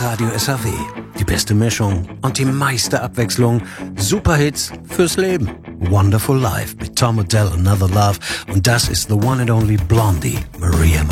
Hitradio SAW. Die beste Mischung und die meiste Abwechslung. Superhits fürs Leben. Wonderful Life mit Tom Odell, Another Love. Und das ist the one and only Blondie, Maria